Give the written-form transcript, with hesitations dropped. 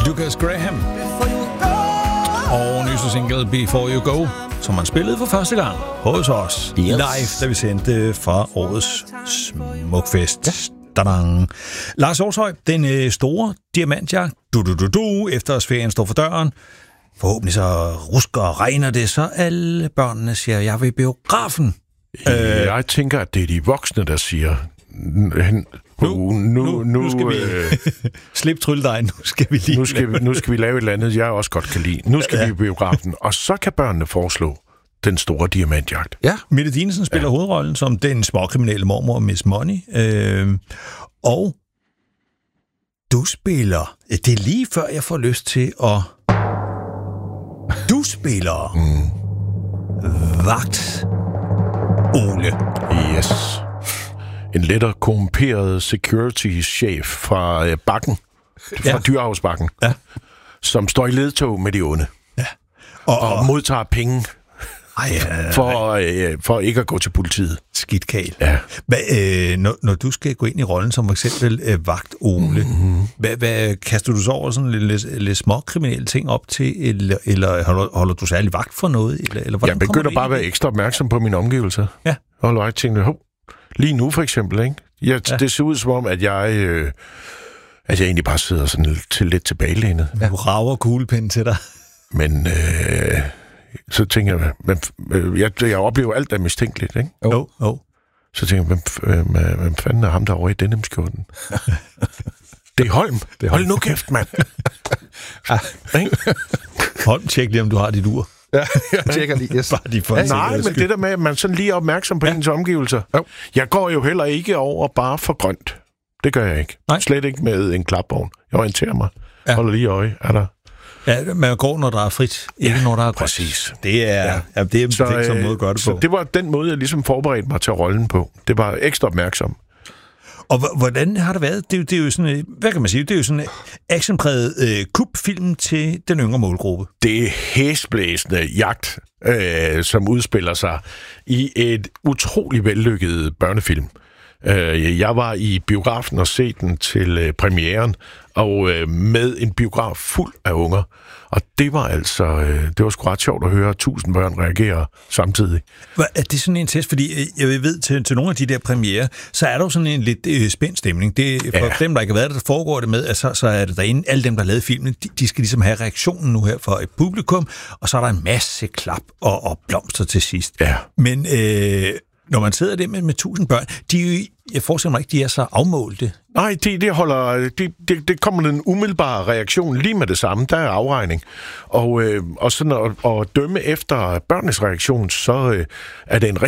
Lucas Graham. Og nyeste single Before You Go, som man spillede for første gang hos os live, da vi sendte fra årets Smukfest. Dadang. Lars Aarshøj, den store diamantjagt, efter ferien står for døren. Forhåbentlig så rusker og regner det, så alle børnene siger, jeg vil i biografen. Jeg tænker, at det er de voksne, der siger, nu skal vi slip trylledejen, nu skal vi lige nu skal vi lave et eller andet, jeg også godt kan lide. Nu skal vi i biografen, og så kan børnene foreslå den store diamantjagt. Ja, Mette Dinesen spiller hovedrollen som den småkriminelle mormor Miss Money. Og du spiller... Det er lige før, jeg får lyst til at... Du spiller... Vagt Ole. Yes. En lettere korrumperet security-chef fra Bakken. Fra Dyrehavsbakken. Ja. Som står i ledtog med de onde. Ja. Og modtager penge. For ikke at gå til politiet. Skidt kal. Ja. Når du skal gå ind i rollen som for eksempel vagt Ole, hvad kaster du så over sådan lidt småkriminelle ting op til, eller holder du særlig vagt for noget? Eller jeg begynder bare at være ekstra opmærksom på mine omgivelser. Ja. Holder jeg tænker, lige nu for eksempel, ikke? Det ser ud som om, at jeg egentlig bare sidder sådan lidt tilbagelænet. Ja. Du rager kuglepinden til dig. Men... så tænker jeg oplever alt, der er mistænkeligt, ikke? Jo. Så tænker jeg, hvem fanden er ham derovre i denimskjorten? Det er Holm. Hold nu kæft, mand. Holm, tjek lige, om du har dit ur. Ja, jeg tjekker lige. Yes. Nej, men det der med, at man sådan lige er opmærksom på ens omgivelser. Jo. Jeg går jo heller ikke over bare for grønt. Det gør jeg ikke. Nej. Slet ikke med en klapvogn. Jeg orienterer mig. Ja. Holder lige øje. Er der... Ja, man går, når der er frit, ikke når der er grønt. Præcis. Det er en perfekt måde at gøre det på. Så det var den måde, jeg ligesom forberedte mig til rollen på. Det var ekstra opmærksom. Og hvordan har det været? Det er jo sådan, hvad kan man sige? Det er jo sådan en actionpræget kubfilm til den yngre målgruppe. Det er hæsblæsende jagt, som udspiller sig i et utrolig vellykket børnefilm. Jeg var i biografen og set den til premieren, og med en biograf fuld af unger. Og det var det var sgu ret sjovt at høre 1000 børn reagere samtidig. Er det sådan en test? Fordi jeg ved, til nogle af de der premiere, så er der jo sådan en lidt spændt stemning. Det, for dem, der ikke har været der foregår det med, at så er det derinde, alle dem, der har lavet filmen, de skal ligesom have reaktionen nu her for et publikum, og så er der en masse klap og blomster til sidst. Ja. Men når man sidder der med 1000 børn, jeg forestiller mig ikke, de er så afmålte. Nej, det kommer en umiddelbar reaktion lige med det samme. Der er afregning. Og sådan at dømme efter børnenes reaktion, så er det en